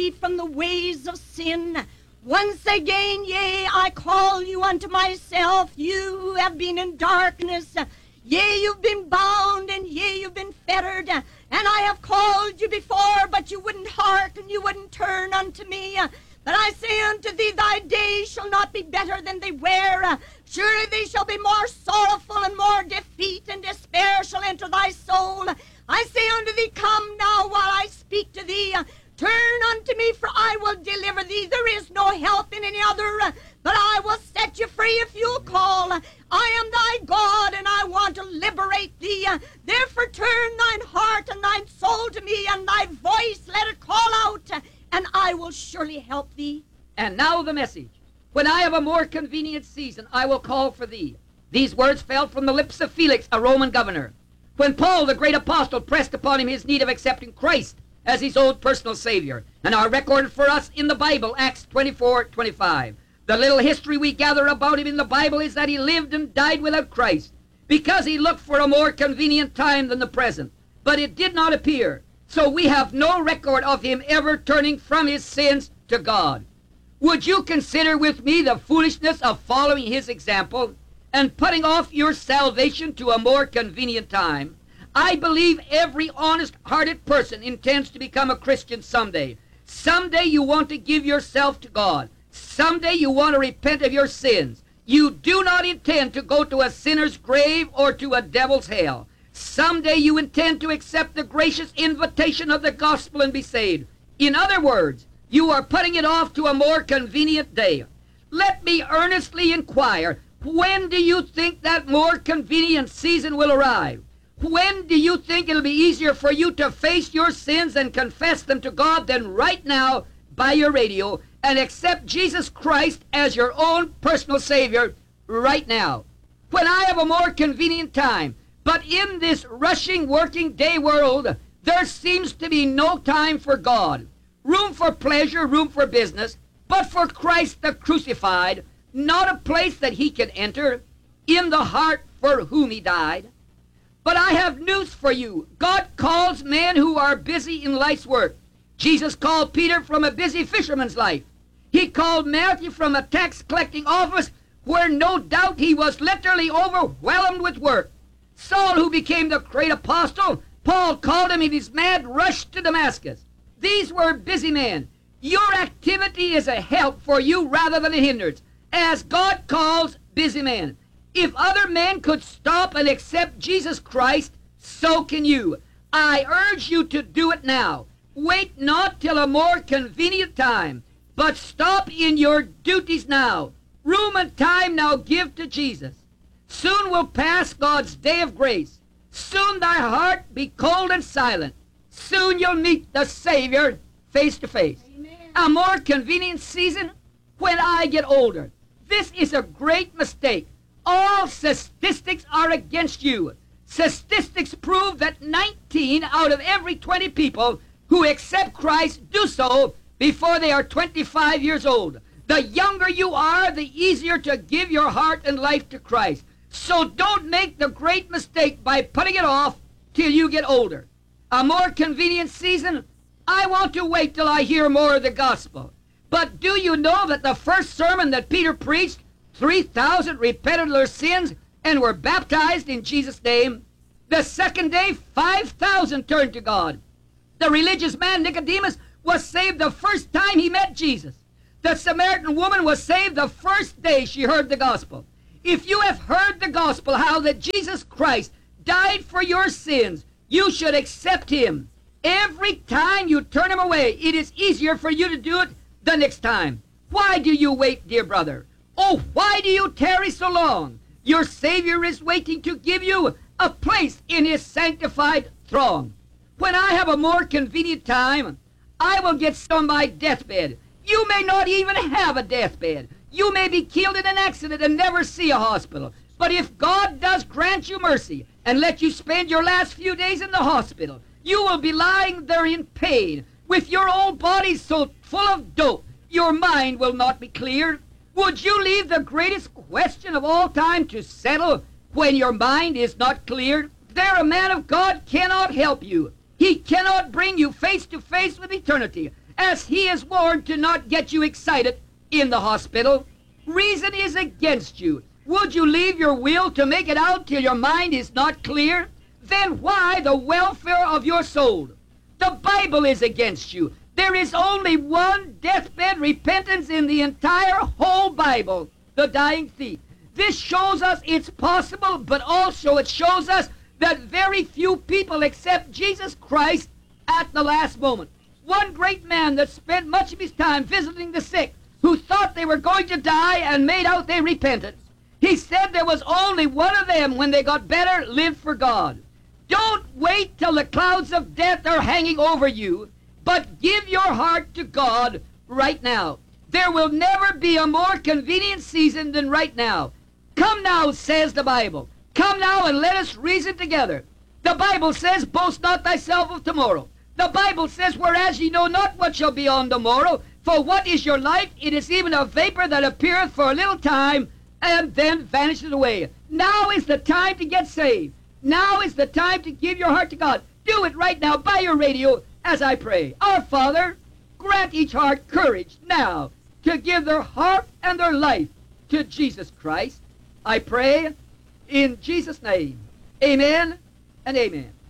from the ways of sin. Once again, yea, I call you unto myself, you who have been in darkness. Yea, you've been bound, and yea, you've been fettered. And I have called you before, but you wouldn't hearken, you wouldn't turn unto me. But I say unto thee, thy days shall not be better than they were. Surely they shall be more sorrowful, and more defeat and despair shall enter thy soul. I say unto thee, come now while I speak to thee. Turn unto me, for I will deliver thee. There is no help in any other, but I will set you free if you'll call. I am thy God, and I want to liberate thee. Therefore turn thine heart and thine soul to me, and thy voice let it call out, and I will surely help thee. And now the message. When I have a more convenient season, I will call for thee. These words fell from the lips of Felix, a Roman governor. When Paul, the great apostle, pressed upon him his need of accepting Christ as his own personal Savior, and are recorded for us in the Bible, Acts 24:25. The little history we gather about him in the Bible is that he lived and died without Christ, because he looked for a more convenient time than the present. But it did not appear, so we have no record of him ever turning from his sins to God. Would you consider with me the foolishness of following his example and putting off your salvation to a more convenient time? I believe every honest-hearted person intends to become a Christian someday. Someday you want to give yourself to God. Someday you want to repent of your sins. You do not intend to go to a sinner's grave or to a devil's hell. Someday you intend to accept the gracious invitation of the gospel and be saved. In other words, you are putting it off to a more convenient day. Let me earnestly inquire, when do you think that more convenient season will arrive? When do you think it'll be easier for you to face your sins and confess them to God than right now by your radio and accept Jesus Christ as your own personal Savior right now? When I have a more convenient time. But in this rushing working day world, there seems to be no time for God. Room for pleasure, room for business, but for Christ the crucified, not a place that he can enter in the heart for whom he died. But I have news for you. God calls men who are busy in life's work. Jesus called Peter from a busy fisherman's life. He called Matthew from a tax-collecting office where no doubt he was literally overwhelmed with work. Saul, who became the great apostle, Paul called him in his mad rush to Damascus. These were busy men. Your activity is a help for you rather than a hindrance, as God calls busy men. If other men could stop and accept Jesus Christ, so can you. I urge you to do it now. Wait not till a more convenient time, but stop in your duties now. Room and time now give to Jesus. Soon will pass God's day of grace. Soon thy heart be cold and silent. Soon you'll meet the Savior face to face. Amen. A more convenient season? When I get older. This is a great mistake. All statistics are against you. Statistics prove that 19 out of every 20 people who accept Christ do so before they are 25 years old. The younger you are, the easier to give your heart and life to Christ. So don't make the great mistake by putting it off till you get older. A more convenient season? I want to wait till I hear more of the gospel. But do you know that the first sermon that Peter preached, 3,000 repented of their sins and were baptized in Jesus' name? The second day, 5,000 turned to God. The religious man Nicodemus was saved the first time he met Jesus. The Samaritan woman was saved the first day she heard the gospel. If you have heard the gospel, how that Jesus Christ died for your sins, you should accept him. Every time you turn him away, it is easier for you to do it the next time. Why do you wait, dear brother? Oh, why do you tarry so long? Your Savior is waiting to give you a place in his sanctified throng. When I have a more convenient time, I will get on my deathbed. You may not even have a deathbed. You may be killed in an accident and never see a hospital. But if God does grant you mercy and let you spend your last few days in the hospital, you will be lying there in pain with your old body so full of dope, your mind will not be clear. Would you leave the greatest question of all time to settle when your mind is not clear? There a man of God cannot help you. He cannot bring you face to face with eternity. as he is warned to not get you excited in the hospital. Reason is against you. Would you leave your will to make it out till your mind is not clear? Then why the welfare of your soul? The Bible is against you. There is only one deathbed repentance in the entire whole Bible, the dying thief. This shows us it's possible, but also it shows us that very few people accept Jesus Christ at the last moment. One great man that spent much of his time visiting the sick, who thought they were going to die and made out they repented, he said there was only one of them, when they got better, lived for God. Don't wait till the clouds of death are hanging over you, but give your heart to God right now. There will never be a more convenient season than right now. Come now, says the Bible. Come now and let us reason together. The Bible says, boast not thyself of tomorrow. The Bible says, whereas ye know not what shall be on the morrow, for what is your life? It is even a vapor that appeareth for a little time, and then vanishes away. Now is the time to get saved. Now is the time to give your heart to God. Do it right now by your radio as I pray. Our Father, grant each heart courage now to give their heart and their life to Jesus Christ. I pray in Jesus' name. Amen and amen.